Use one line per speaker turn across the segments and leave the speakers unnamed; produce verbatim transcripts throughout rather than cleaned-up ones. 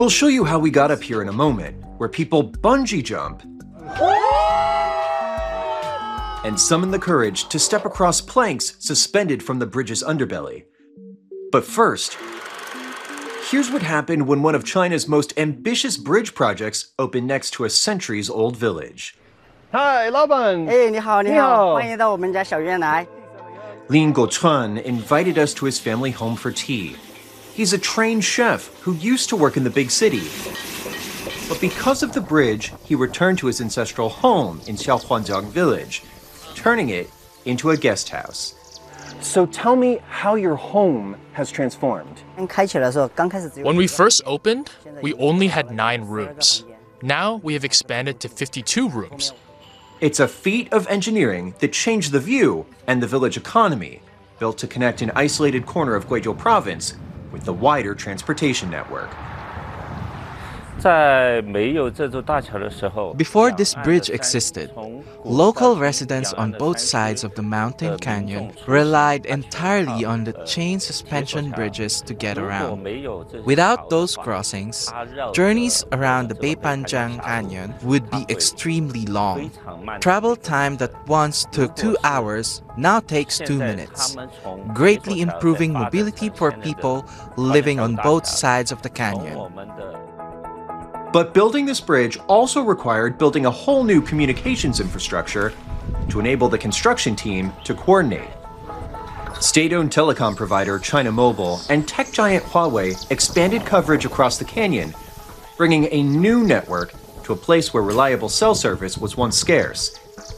We'll show you how we got up here in a moment, where people bungee jump and summon the courage to step across planks suspended from the bridge's underbelly. But first, here's what happened when one of China's most ambitious bridge projects opened next to a centuries-old village.
Hi, 老板.
Hey, 你好，你好，欢迎到我们家小院来。
Lin Guochuan invited us to his family home for tea. He's a trained chef who used to work in the big city. But because of the bridge, he returned to his ancestral home in Xiaohuanjiang village, turning it into a guest house.
So tell me how your home has transformed.
开起来的时候，刚开始只有
When we first opened, we only had nine rooms. Now we have expanded to fifty-two rooms.
It's a feat of engineering that changed the view and the village economy, built to connect an isolated corner of Guizhou province with the wider transportation network.
Before this bridge existed, local residents on both sides of the mountain canyon relied entirely on the chain suspension bridges to get around. Without those crossings, journeys around the Beipanjiang Canyon would be extremely long. Travel time that once took two hours now takes two minutes, greatly improving mobility for people living on both sides of the canyon.
But building this bridge also required building a whole new communications infrastructure to enable the construction team to coordinate. State-owned telecom provider China Mobile and tech giant Huawei expanded coverage across the canyon, bringing a new network to a place where reliable cell service was once scarce.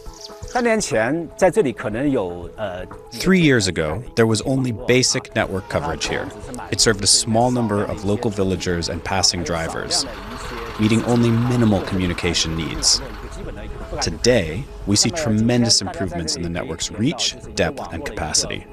Three years ago, there was only basic network coverage here. It served a small number of local villagers and passing drivers, meeting only minimal communication needs. Today, we see tremendous improvements in the network's reach, depth, and capacity.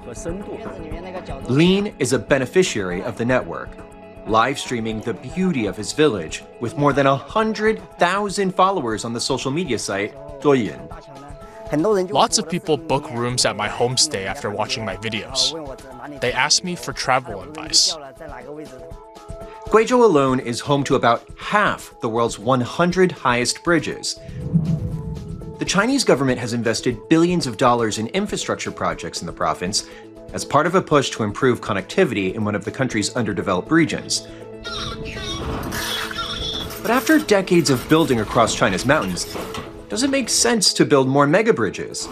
Lin is a beneficiary of the network, live streaming the beauty of his village with more than one hundred thousand followers on the social media site Douyin.
Lots of people book rooms at my homestay after watching my videos. They ask me for travel advice.
Guizhou alone is home to about half the world's one hundred highest bridges. The Chinese government has invested billions of dollars in infrastructure projects in the province as part of a push to improve connectivity in one of the country's underdeveloped regions. But after decades of building across China's mountains, does it make sense to build more mega bridges?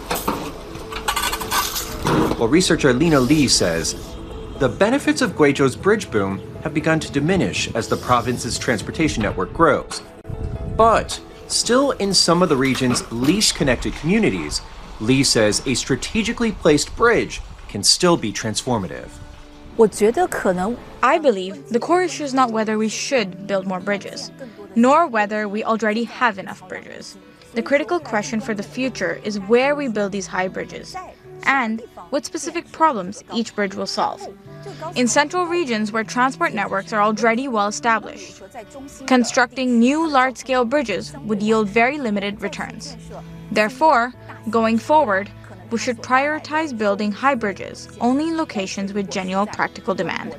Well, researcher Lina Li says, the benefits of Guizhou's bridge boom have begun to diminish as the province's transportation network grows. But still in some of the region's least connected communities, Li says a strategically placed bridge can still be transformative.
I believe the core issue is not whether we should build more bridges, nor whether we already have enough bridges. The critical question for the future is where we build these high bridges, and what specific problems each bridge will solve. In central regions where transport networks are already well established, constructing new large-scale bridges would yield very limited returns. Therefore, going forward, we should prioritize building high bridges only in locations with genuine practical demand.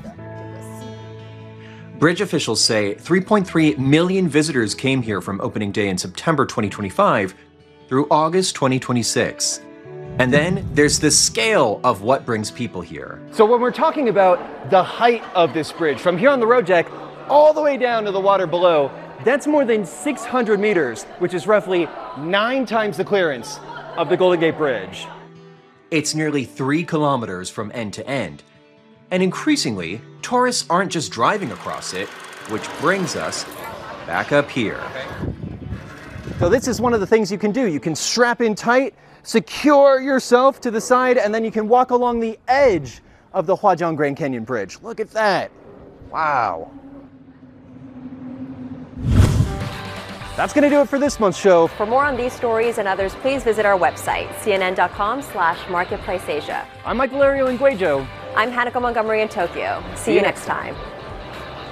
Bridge officials say three point three million visitors came here from opening day in September twenty twenty-five through August twenty twenty-six. And then there's the scale of what brings people here.
So when we're talking about the height of this bridge, from here on the road deck all the way down to the water below, that's more than six hundred meters, which is roughly nine times the clearance of the Golden Gate Bridge.
It's nearly three kilometers from end to end. And increasingly, tourists aren't just driving across it, which brings us back up here.
So this is one of the things you can do. You can strap in tight, secure yourself to the side, and then you can walk along the edge of the Huajiang Grand Canyon Bridge. Look at that. Wow. That's going to do it for this month's show.
For more on these stories and others, please visit our website, c n n dot com slash marketplace asia.
I'm Mike Valerio in Guizhou.
I'm Hanako Montgomery in Tokyo. See you next time.